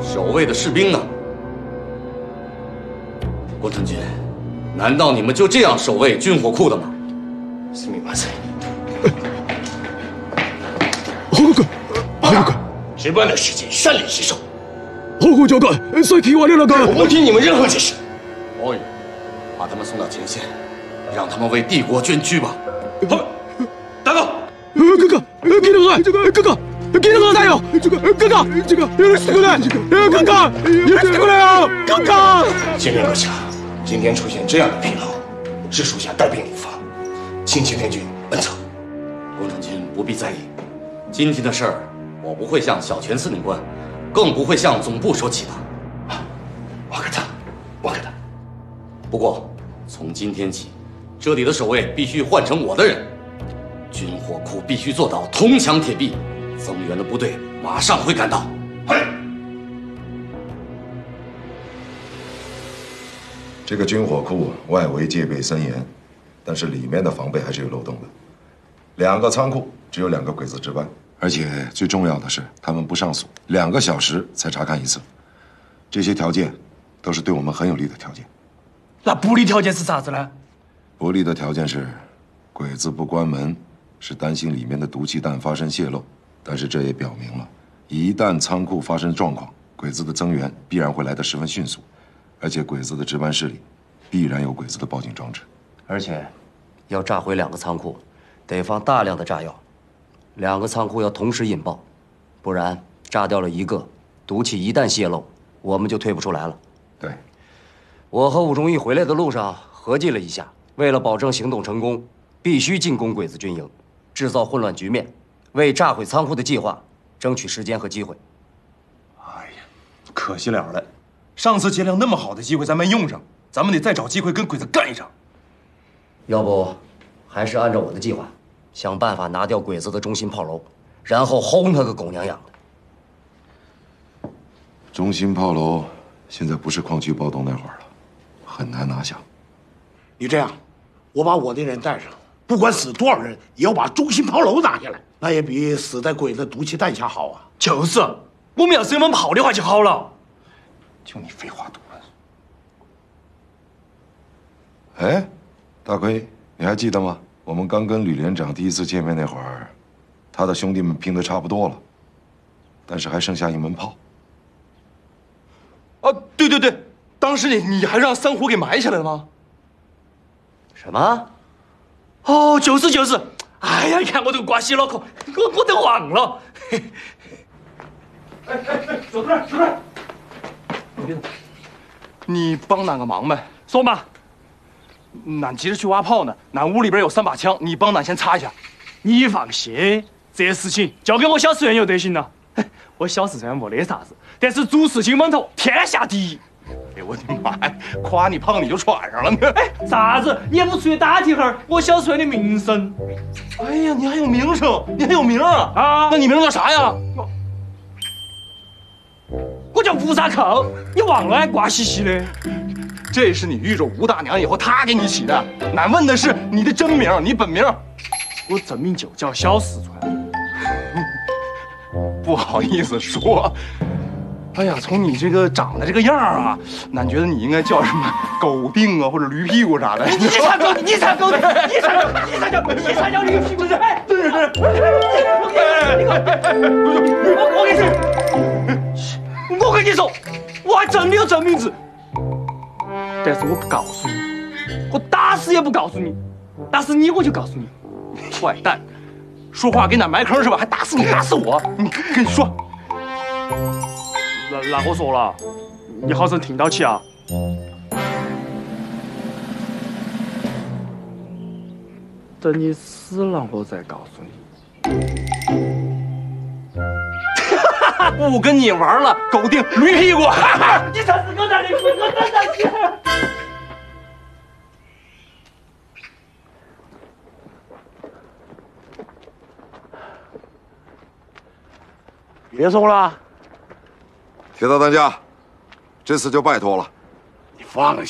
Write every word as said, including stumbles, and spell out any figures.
守卫的士兵呢？郭成军，难道你们就这样守卫军火库的吗？ すみません。 報告、報告。 值班的时间山里失守。 報告長官，最近我連絡我不听你们任何解释。 王宇，把他们送到前线，让他们为帝国捐躯吧。 好，大哥。 哥哥，给那个，这个哥哥，给那个加油！这个哥哥，这个よろしくね！哥哥，よろしくねよ！哥哥。 金陵阁下，今天出现这样的纰漏，是属下带病无方，请擎天军恩策。 郭成军不必在意，今天的事儿，我不会向小泉司令官，更不会向总部说起的。 啊，我给他，我给他。 不过，从今天起，这里的守卫必须换成我的人，军火库必须做到铜墙铁壁。增援的部队马上会赶到。 嘿。 这个军火库外围戒备森严，但是里面的防备还是有漏洞的。两个仓库只有两个鬼子值班，而且最重要的是，他们不上锁，两个小时才查看一次。这些条件都是对我们很有利的条件。 那不利条件是啥子呢？ 不利的条件是，鬼子不关门，是担心里面的毒气弹发生泄漏。但是这也表明了，一旦仓库发生状况，鬼子的增援必然会来得十分迅速，而且鬼子的值班室里必然有鬼子的报警装置。 而且，要炸毁两个仓库，得放大量的炸药，两个仓库要同时引爆，不然炸掉了一个，毒气一旦泄漏，我们就退不出来了。 对， 我和武忠义回来的路上合计了一下，为了保证行动成功，必须进攻鬼子军营，制造混乱局面。为炸毁仓库的计划争取时间和机会。 哎呀，可惜了了！上次劫粮那么好的机会咱没用上，咱们得再找机会跟鬼子干一场。 要不，还是按照我的计划，想办法拿掉鬼子的中心炮楼，然后轰他个狗娘养的。 中心炮楼现在不是矿区暴动那会儿了，很难拿下。 你这样，我把我的人带上，不管死多少人，也要把中心炮楼拿下来。那也比死在鬼子毒气弹下好啊！ 就是，我们要是有门炮的话就好了。 就你废话多了。哎，大奎，你还记得吗？我们刚跟吕连长第一次见面那会儿，他的兄弟们拼得差不多了，但是还剩下一门炮。 啊，对对对，当时你你还让三虎给埋下来了吗？ 什么？ 哦，就是就是。哎呀，你看我这个瓜西脑壳，我我都忘了。哎哎哎，走出来，走出来！你帮俺个忙呗？ 说嘛。 俺急着去挖炮呢，俺屋里边有三把枪，你帮俺先擦一下。 你放心，这事情交给我小石原有得行了。我小石原没得啥子，但是做事情稳妥，天下第一。 哎呦我的妈呀！夸你胖你就喘上了呢。 哎，啥子？你也不出去打听下我小石原的名声？ 哎呀，你还有名声，你还有名啊！ 啊， 那你名叫啥呀？ 我叫吴沙寇，你忘了？瓜兮兮的。 这是你遇着吴大娘以后她给你起的。俺问的是你的真名，你本名。 我真名就叫小石川。 不好意思说。哎呀，从你这个长得这个样啊，俺觉得你应该叫什么狗腚啊，或者驴屁股啥的。 你才狗，你才狗的，你才叫，你才叫，你才叫驴屁股的。哎， 对对对。 我我跟你说，我跟你说，我还真的有真名字，但是我不告诉你，我打死也不告诉你。打死你，我就告诉你。 坏蛋，说话给俺埋坑是吧？还打死你，打死我！你跟你说。 那那我说了，你好生听到起啊！等你死了，我再告诉你。 不跟你玩了，狗腚驴屁股！ 你才是狗蛋驴屁股，我真的是！ 别送了。 铁道当家，这次就拜托了。 你放